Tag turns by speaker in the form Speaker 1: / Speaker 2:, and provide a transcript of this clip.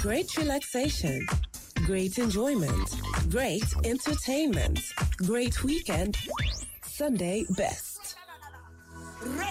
Speaker 1: Great relaxation, great enjoyment, great entertainment, great weekend, Sunday best.